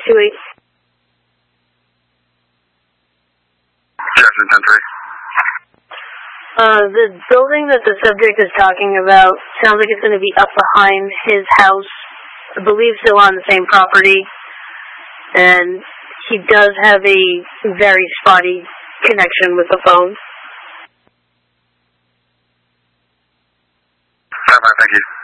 528. Captain 10-3. The building that the subject is talking about sounds like it's going to be up behind his house. I believe still on the same property. And he does have a very spotty connection with the phone. Thank you.